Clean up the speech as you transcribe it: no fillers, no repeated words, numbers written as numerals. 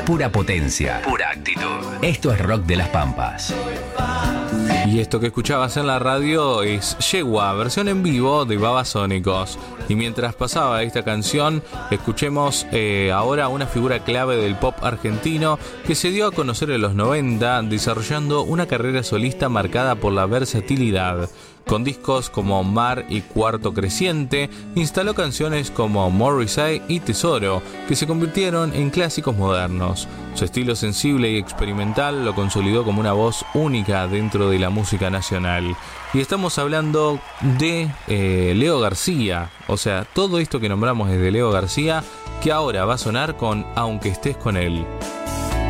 Pura potencia, pura actitud. Esto es Rock de las Pampas. Y esto que escuchabas en la radio es Yegua, versión en vivo de Babasónicos. Y mientras pasaba esta canción, escuchemos ahora una figura clave del pop argentino que se dio a conocer en los 90, desarrollando una carrera solista marcada por la versatilidad. Con discos como Mar y Cuarto Creciente, instaló canciones como Morrissey y Tesoro, que se convirtieron en clásicos modernos. Su estilo sensible y experimental lo consolidó como una voz única dentro de la música nacional. Y estamos hablando de Leo García, o sea, todo esto que nombramos es de Leo García, que ahora va a sonar con Aunque estés con él.